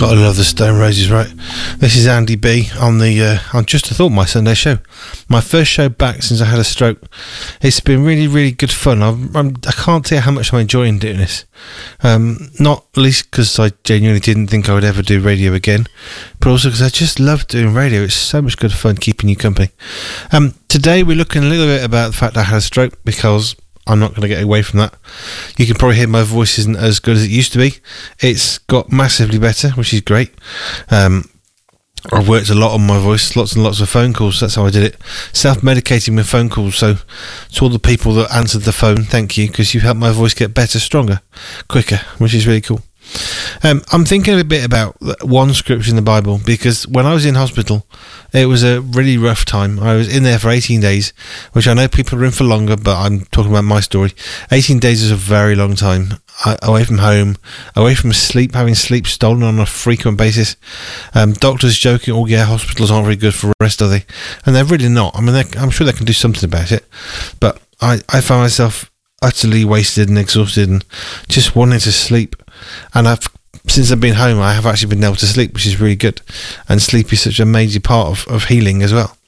Gotta love the Stone Roses, right? This is Andy B on Just a Thought, my Sunday show. My first show back since I had a stroke. It's been really, really good fun. I can't tell you how much I'm enjoying doing this. Not least because I genuinely didn't think I would ever do radio again, but also because I just love doing radio. It's so much good fun keeping you company. Today we're looking a little bit about the fact I had a stroke, because I'm not going to get away from that. You can probably hear my voice isn't as good as it used to be. It's got massively better, which is great. I've worked a lot on my voice, lots and lots of phone calls. That's how I did it. Self-medicating with phone calls. So to all the people that answered the phone, thank you, because you helped my voice get better, stronger, quicker, which is really cool. I'm thinking a bit about one scripture in the Bible, because when I was in hospital, it was a really rough time. I was in there for 18 days, which I know people are in for longer, but I'm talking about my story. 18 days is a very long time. Away from home, away from sleep, having sleep stolen on a frequent basis. Doctors joking, oh yeah, hospitals aren't very good for rest, are they? And they're really not. I mean, I'm sure they can do something about it, but I found myself utterly wasted and exhausted and just wanting to sleep. And since I've been home, I have actually been able to sleep, which is really good. And sleep is such a major part of healing as well.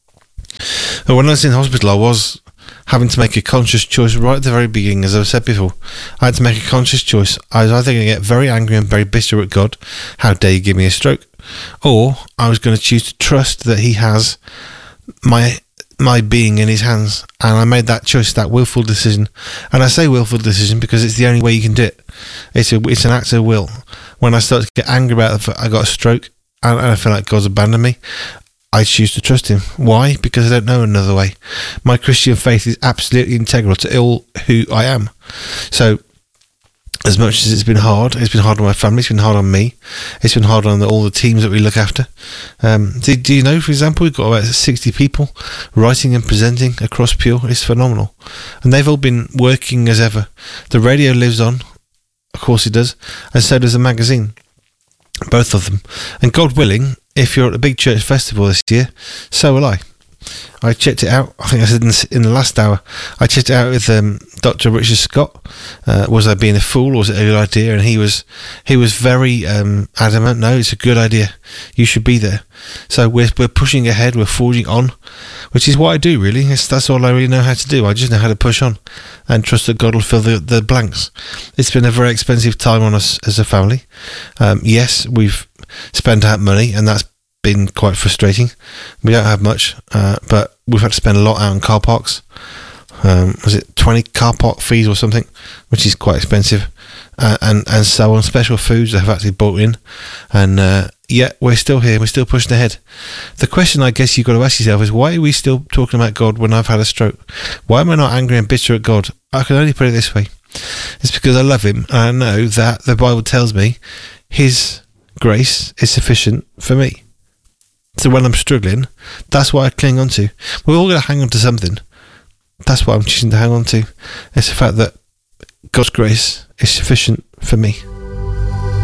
But when I was in hospital, I was having to make a conscious choice right at the very beginning. As I've said before, I had to make a conscious choice. I was either going to get very angry and very bitter at God, how dare you give me a stroke, or I was going to choose to trust that He has my being in His hands. And I made that choice, that willful decision. And I say willful decision because it's the only way you can do it. It's an act of will. When I start to get angry about the fact I got a stroke and I feel like God's abandoned me, I choose to trust Him. Why? Because I don't know another way. My Christian faith is absolutely integral to all who I am. So as much as it's been hard on my family, it's been hard on me, it's been hard on all the teams that we look after. Do you know, for example, we've got about 60 people writing and presenting across Pure. It's phenomenal. And they've all been working as ever. The radio lives on, of course it does, and so does the magazine. Both of them. And God willing, if you're at a big church festival this year, so will I. I checked it out. I think I said in the last hour, I checked it out with Dr. Richard Scott. Was I being a fool, or was it a good idea? And he was very adamant. No, it's a good idea. You should be there. So we're pushing ahead. We're forging on, which is what I do really. That's all I really know how to do. I just know how to push on and trust that God will fill the blanks. It's been a very expensive time on us as a family. Yes, we've spent out money, and that's been quite frustrating. We don't have much, but we've had to spend a lot out on car parks. Was it 20 car park fees or something, which is quite expensive, and so on. Special foods that have actually bought in, and yet we're still here, we're still pushing ahead. The question I guess you've got to ask yourself is, why are we still talking about God when I've had a stroke? Why am I not angry and bitter at God? I can only put it this way: it's because I love Him, and I know that the Bible tells me His grace is sufficient for me. So when I'm struggling, that's what I cling on to. We're all going to hang on to something. That's what I'm choosing to hang on to. It's the fact that God's grace is sufficient for me.